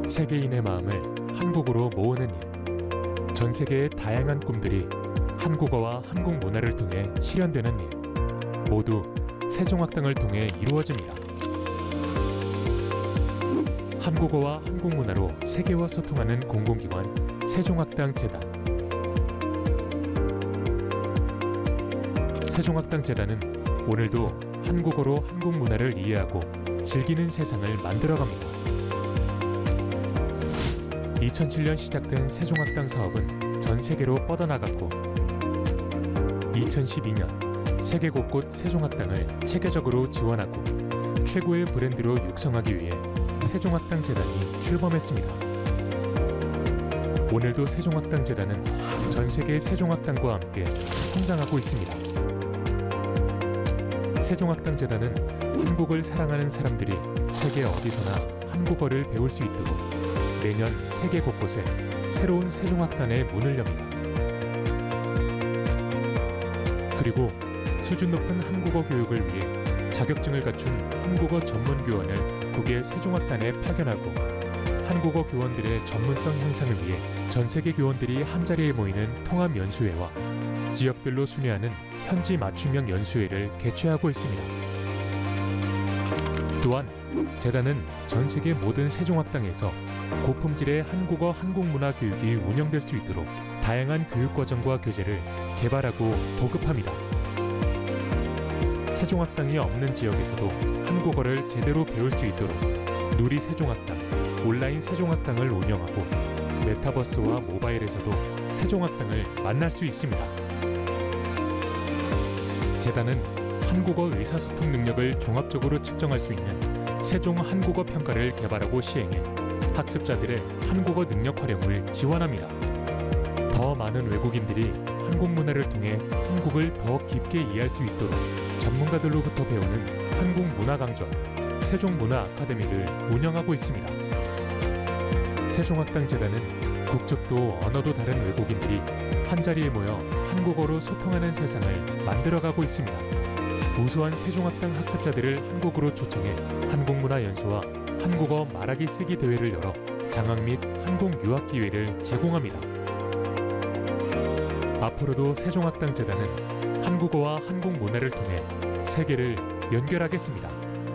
세계인의 마음을 한국어로 모으는 일. 전 세계의 다양한 꿈들이 한국어와 한국 문화를 통해 실현되는 일. 모두 세종학당을 통해 이루어집니다. 한국어와 한국 문화로 세계와 소통하는 공공기관 세종학당 재단. 세종학당 재단은 오늘도 한국어로 한국 문화를 이해하고 즐기는 세상을 만들어갑니다. 2007년 시작된 세종학당 사업은 전 세계로 뻗어나갔고 2012년 세계 곳곳 세종학당을 체계적으로 지원하고 최고의 브랜드로 육성하기 위해 세종학당 재단이 출범했습니다. 오늘도 세종학당 재단은 전 세계 세종학당과 함께 성장하고 있습니다. 세종학당 재단은 한국을 사랑하는 사람들이 세계 어디서나 한국어를 배울 수 있도록 매년 세계 곳곳에 새로운 세종학당의 문을 엽니다. 그리고 수준 높은 한국어 교육을 위해 자격증을 갖춘 한국어 전문 교원을 국외 세종학당에 파견하고 한국어 교원들의 전문성 향상을 위해 전 세계 교원들이 한자리에 모이는 통합 연수회와 지역별로 순회하는 현지 맞춤형 연수회를 개최하고 있습니다. 또한 재단은 전 세계 모든 세종학당에서 고품질의 한국어 한국문화 교육이 운영될 수 있도록 다양한 교육과정과 교재를 개발하고 보급합니다. 세종학당이 없는 지역에서도 한국어를 제대로 배울 수 있도록 누리 세종학당, 온라인 세종학당을 운영하고 메타버스와 모바일에서도 세종학당을 만날 수 있습니다. 재단은 한국어 의사소통 능력을 종합적으로 측정할 수 있는 세종 한국어 평가를 개발하고 시행해 학습자들의 한국어 능력 활용을 지원합니다. 더 많은 외국인들이 한국 문화를 통해 한국을 더 깊게 이해할 수 있도록 전문가들로부터 배우는 한국 문화 강좌 세종문화 아카데미를 운영하고 있습니다. 세종학당 재단은 국적도 언어도 다른 외국인들이 한자리에 모여 한국어로 소통하는 세상을 만들어가고 있습니다. 우수한 세종학당 학습자들을 한국으로 초청해 한국문화 연수와 한국어 말하기 쓰기 대회를 열어 장학 및 한국 유학 기회를 제공합니다. 앞으로도 세종학당 재단은 한국어와 한국 문화를 통해 세계를 연결하겠습니다.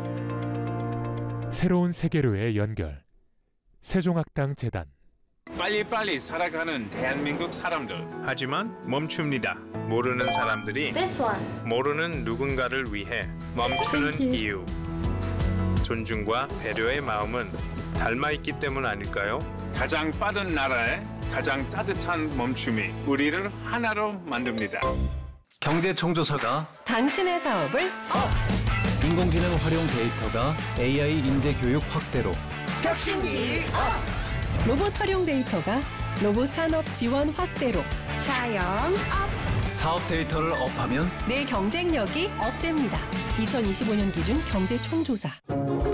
새로운 세계로의 연결. 세종학당 재단. 빨리빨리 살아가는 대한민국 사람들. 하지만 멈춥니다. 모르는 사람들이 모르는 누군가를 위해 멈추는 이유. 존중과 배려의 마음은 닮아있기 때문 아닐까요? 가장 빠른 나라에 가장 따뜻한 멈춤이 우리를 하나로 만듭니다. 경제총조사가 당신의 사업을 인공지능 활용 데이터가 AI 인재 교육 확대로 혁신기 로봇 활용 데이터가 로봇 산업 지원 확대로 자연 사업 데이터를 업하면 내 경쟁력이 업됩니다. 2025년 기준 경제총조사